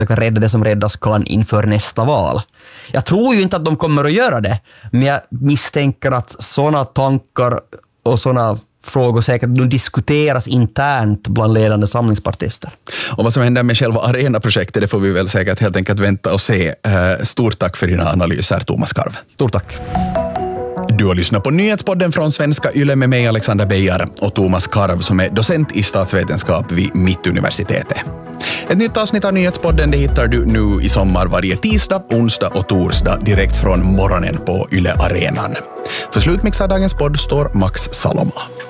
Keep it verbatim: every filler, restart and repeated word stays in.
försöka rädda det som räddas kan inför nästa val. Jag tror ju inte att de kommer att göra det, men jag misstänker att sådana tankar och sådana frågor säkert nu diskuteras internt bland ledande samlingspartister. Och vad som händer med själva arenaprojektet, det får vi väl säkert helt enkelt vänta och se. Stort tack för dina analyser, Thomas Karv. Stort tack. Du har lyssnat på Nyhetspodden från Svenska Yle med mig, Alexander Beijar, och Thomas Karv som är docent i statsvetenskap vid Mittuniversitetet. Ett nytt avsnitt av Nyhetspodden det hittar du nu i sommar varje tisdag, onsdag och torsdag direkt från morgonen på Yle Arenan. För slutmix av dagens podd står Max Saloma.